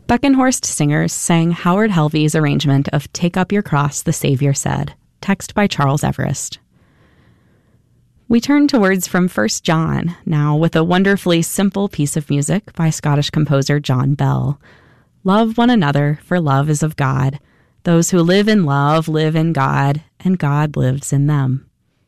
Beckenhorst singers sang Howard Helvey's arrangement of Take Up Your Cross, the Savior Said, text by Charles Everest. We turn to words from 1 John, now with a wonderfully simple piece of music by Scottish composer John Bell. Love one another, for love is of God. Those who live in love live in God, and God lives in them.